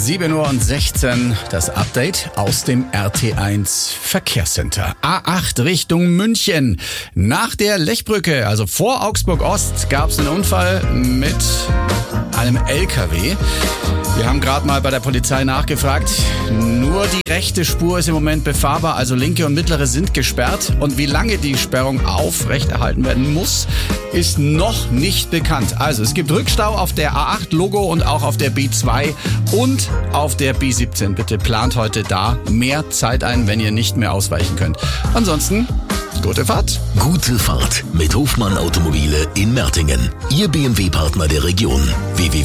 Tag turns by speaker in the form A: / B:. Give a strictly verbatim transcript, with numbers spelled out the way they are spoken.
A: sieben Uhr sechzehn, das Update aus dem R T eins Verkehrscenter. A acht Richtung München. Nach der Lechbrücke, also vor Augsburg Ost, gab es einen Unfall mit einem L K W. Wir haben gerade mal bei der Polizei nachgefragt. Nur die rechte Spur ist im Moment befahrbar, also linke und mittlere sind gesperrt. Und wie lange die Sperrung aufrechterhalten werden muss, ist noch nicht bekannt. Also es gibt Rückstau auf der A acht Logo und auch auf der B zwei und auf der B siebzehn. Bitte plant heute da mehr Zeit ein, wenn ihr nicht mehr ausweichen könnt. Ansonsten, gute Fahrt.
B: Gute Fahrt mit Hofmann Automobile in Mertingen. Ihr B M W-Partner der Region. w w w